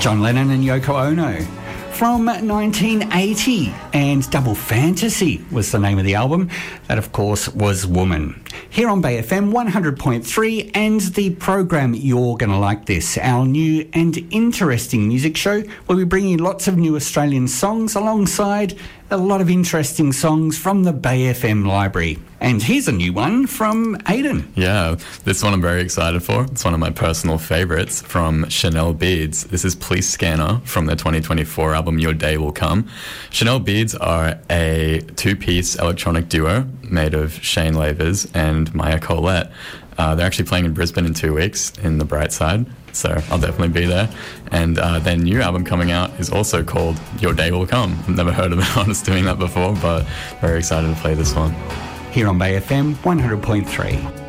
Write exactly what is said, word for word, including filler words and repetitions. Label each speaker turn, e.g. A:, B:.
A: John Lennon and Yoko Ono. From nineteen eighty, and Double Fantasy was the name of the album. That, of course, was Woman. Here on Bay F M one hundred point three, and the program You're Gonna Like This, our new and interesting music show. We'll be bringing you lots of new Australian songs alongside a lot of interesting songs from the Bay F M library. And here's a new one from Aidan.
B: Yeah, this one I'm very excited for. It's one of my personal favourites from Chanel Beads. This is Police Scanner from their twenty twenty-four album Your Day Will Come. Chanel Beads are a two-piece electronic duo made of Shane Lavers and Maya Colette. Uh, they're actually playing in Brisbane in two weeks in the Bright Side, so I'll definitely be there. And uh, their new album coming out is also called Your Day Will Come. I've never heard of an artist doing that before, but very excited to play this one.
A: Here on Bay F M one hundred point three.